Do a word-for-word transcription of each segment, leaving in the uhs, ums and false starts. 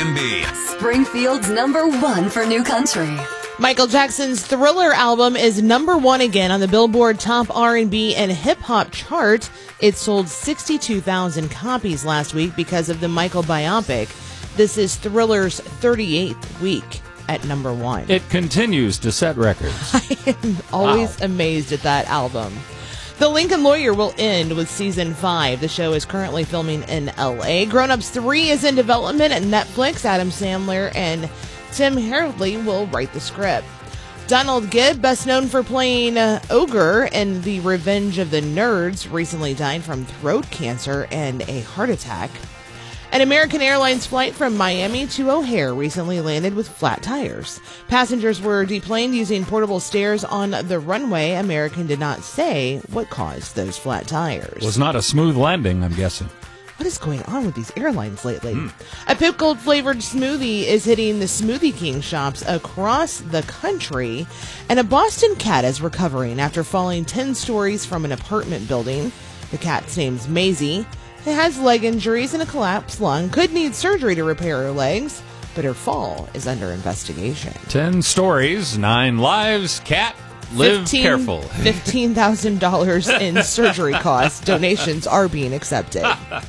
M B. Springfield's number one for new country. Michael Jackson's Thriller album is number one again on the Billboard Top R and B and Hip Hop chart. It sold sixty-two thousand copies last week because of the Michael biopic. This is Thriller's thirty-eighth week at number one. It continues to set records. I am always Wow. amazed at that album. The Lincoln Lawyer will end with season five. The show is currently filming in L A. Grown Ups three is in development at Netflix. Adam Sandler and Tim Herlihy will write the script. Donald Gibb, best known for playing uh, Ogre in The Revenge of the Nerds, recently died from throat cancer and a heart attack. An American Airlines flight from Miami to O'Hare recently landed with flat tires. Passengers were deplaned using portable stairs on the runway. American did not say what caused those flat tires. Was not a smooth landing, I'm guessing. What is going on with these airlines lately? Mm. A pickled flavored smoothie is hitting the Smoothie King shops across the country, and a Boston cat is recovering after falling ten stories from an apartment building. The cat's name's Maisie. It has leg injuries and a collapsed lung, could need surgery to repair her legs, but her fall is under investigation. Ten stories, nine lives, cat. Live fifteen, careful. fifteen thousand dollars in surgery costs. Donations are being accepted.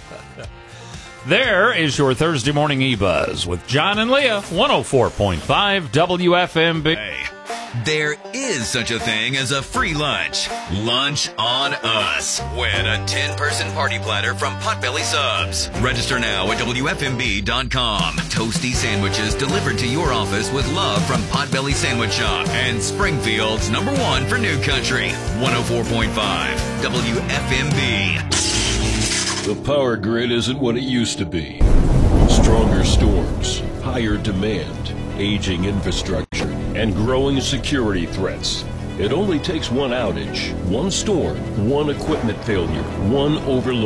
There is your Thursday morning E-Buzz with John and Leah, one oh four point five W F M B. Hey, there is such a thing as a free lunch. Lunch on us. Win a ten-person party platter from Potbelly Subs. Register now at W F M B dot com. Toasty sandwiches delivered to your office with love from Potbelly Sandwich Shop and Springfield's number one for new country. one oh four point five W F M B. The power grid isn't what it used to be. Stronger storms, higher demand, aging infrastructure, and growing security threats. It only takes one outage, one storm, one equipment failure, one overload.